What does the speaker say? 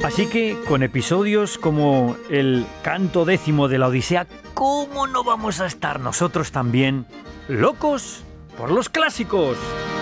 Así que, con episodios como el canto 10 de la Odisea, ¿cómo no vamos a estar nosotros también locos por los clásicos?